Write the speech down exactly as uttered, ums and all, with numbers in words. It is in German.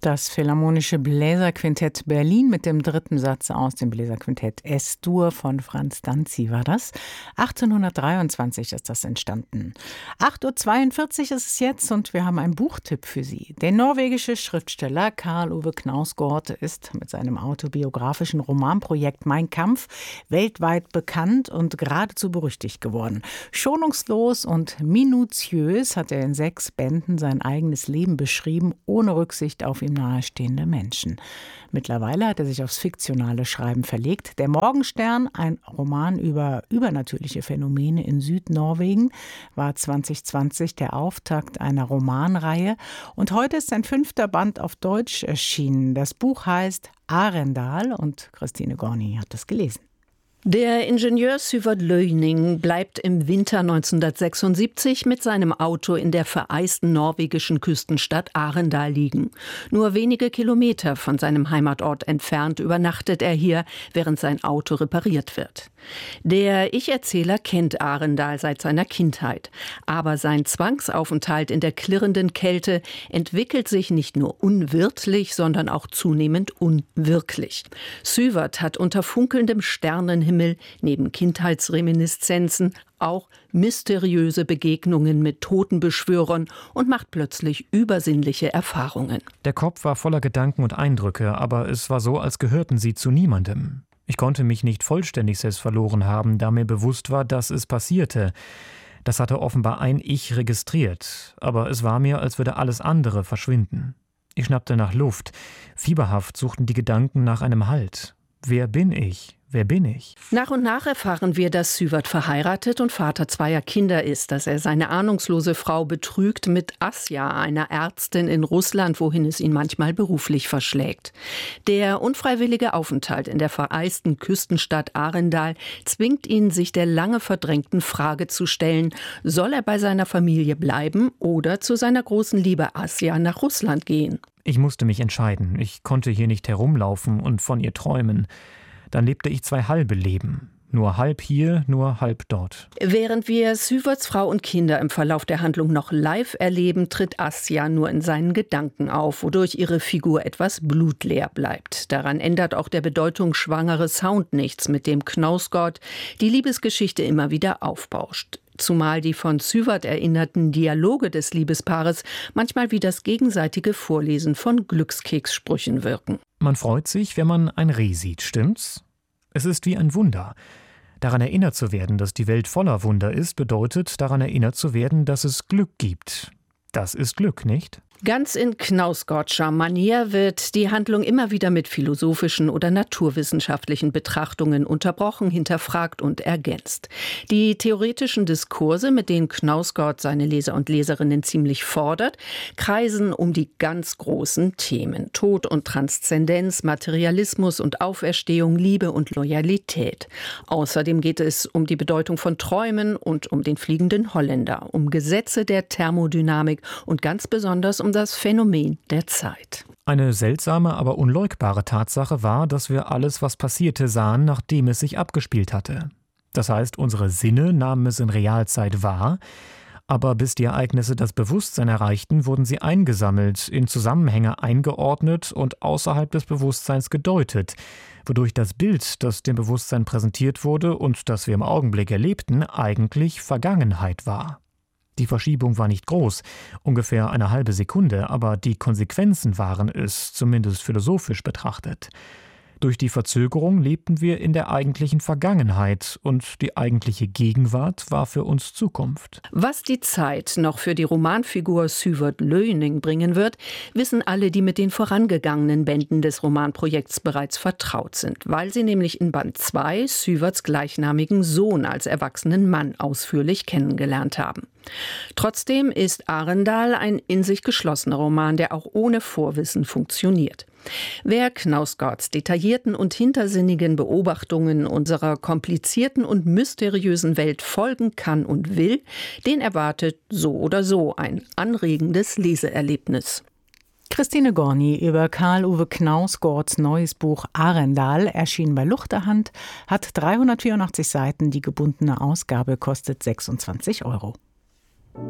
Das Philharmonische Bläserquintett Berlin mit dem dritten Satz aus dem Bläserquintett S-Dur von Franz Danzi war das. achtzehnhundertdreiundzwanzig ist das entstanden. acht Uhr zweiundvierzig ist es jetzt und wir haben einen Buchtipp für Sie. Der norwegische Schriftsteller Karl Ove Knausgård ist mit seinem autobiografischen Romanprojekt Mein Kampf weltweit bekannt und geradezu berüchtigt geworden. Schonungslos und minutiös hat er in sechs Bänden sein eigenes Leben beschrieben, ohne Rücksicht auf ihm nahestehende Menschen. Mittlerweile hat er sich aufs fiktionale Schreiben verlegt. Der Morgenstern, ein Roman über übernatürliche Phänomene in Südnorwegen, war zwanzig zwanzig der Auftakt einer Romanreihe. Und heute ist sein fünfter Band auf Deutsch erschienen. Das Buch heißt Arendal und Christine Gorni hat es gelesen. Der Ingenieur Syvert Løyning bleibt im Winter neunzehnhundertsechsundsiebzig mit seinem Auto in der vereisten norwegischen Küstenstadt Arendal liegen. Nur wenige Kilometer von seinem Heimatort entfernt übernachtet er hier, während sein Auto repariert wird. Der Ich-Erzähler kennt Arendal seit seiner Kindheit. Aber sein Zwangsaufenthalt in der klirrenden Kälte entwickelt sich nicht nur unwirtlich, sondern auch zunehmend unwirklich. Syvert hat unter funkelndem Sternenhimmel neben Kindheitsreminiszenzen auch mysteriöse Begegnungen mit Totenbeschwörern und macht plötzlich übersinnliche Erfahrungen. Der Kopf war voller Gedanken und Eindrücke, aber es war so, als gehörten sie zu niemandem. Ich konnte mich nicht vollständig selbst verloren haben, da mir bewusst war, dass es passierte. Das hatte offenbar ein Ich registriert, aber es war mir, als würde alles andere verschwinden. Ich schnappte nach Luft. Fieberhaft suchten die Gedanken nach einem Halt. Wer bin ich? Wer bin ich? Nach und nach erfahren wir, dass Syvert verheiratet und Vater zweier Kinder ist, dass er seine ahnungslose Frau betrügt mit Asja, einer Ärztin in Russland, wohin es ihn manchmal beruflich verschlägt. Der unfreiwillige Aufenthalt in der vereisten Küstenstadt Arendal zwingt ihn, sich der lange verdrängten Frage zu stellen, soll er bei seiner Familie bleiben oder zu seiner großen Liebe Asja nach Russland gehen? Ich musste mich entscheiden. Ich konnte hier nicht herumlaufen und von ihr träumen. Dann lebte ich zwei halbe Leben. Nur halb hier, nur halb dort. Während wir Syverts Frau und Kinder im Verlauf der Handlung noch live erleben, tritt Asja nur in seinen Gedanken auf, wodurch ihre Figur etwas blutleer bleibt. Daran ändert auch der bedeutungsschwangere Sound nichts, mit dem Knausgård die Liebesgeschichte immer wieder aufbauscht. Zumal die von Syvert erinnerten Dialoge des Liebespaares manchmal wie das gegenseitige Vorlesen von Glückskekssprüchen wirken. Man freut sich, wenn man ein Reh sieht, stimmt's? Es ist wie ein Wunder. Daran erinnert zu werden, dass die Welt voller Wunder ist, bedeutet, daran erinnert zu werden, dass es Glück gibt. Das ist Glück, nicht? Ganz in Knausgårdscher Manier wird die Handlung immer wieder mit philosophischen oder naturwissenschaftlichen Betrachtungen unterbrochen, hinterfragt und ergänzt. Die theoretischen Diskurse, mit denen Knausgård seine Leser und Leserinnen ziemlich fordert, kreisen um die ganz großen Themen: Tod und Transzendenz, Materialismus und Auferstehung, Liebe und Loyalität. Außerdem geht es um die Bedeutung von Träumen und um den fliegenden Holländer, um Gesetze der Thermodynamik und ganz besonders um das Phänomen der Zeit. Eine seltsame, aber unleugbare Tatsache war, dass wir alles, was passierte, sahen, nachdem es sich abgespielt hatte. Das heißt, unsere Sinne nahmen es in Realzeit wahr, aber bis die Ereignisse das Bewusstsein erreichten, wurden sie eingesammelt, in Zusammenhänge eingeordnet und außerhalb des Bewusstseins gedeutet, wodurch das Bild, das dem Bewusstsein präsentiert wurde und das wir im Augenblick erlebten, eigentlich Vergangenheit war. Die Verschiebung war nicht groß, ungefähr eine halbe Sekunde, aber die Konsequenzen waren es, zumindest philosophisch betrachtet. Durch die Verzögerung lebten wir in der eigentlichen Vergangenheit und die eigentliche Gegenwart war für uns Zukunft. Was die Zeit noch für die Romanfigur Syvert Løyning bringen wird, wissen alle, die mit den vorangegangenen Bänden des Romanprojekts bereits vertraut sind, weil sie nämlich in Band zwei Syverts gleichnamigen Sohn als erwachsenen Mann ausführlich kennengelernt haben. Trotzdem ist Arendal ein in sich geschlossener Roman, der auch ohne Vorwissen funktioniert. Wer Knausgårds detaillierten und hintersinnigen Beobachtungen unserer komplizierten und mysteriösen Welt folgen kann und will, den erwartet so oder so ein anregendes Leseerlebnis. Christine Gorni über Karl Ove Knausgårds neues Buch Arendal, erschienen bei Luchterhand, hat dreihundertvierundachtzig Seiten, die gebundene Ausgabe kostet sechsundzwanzig Euro.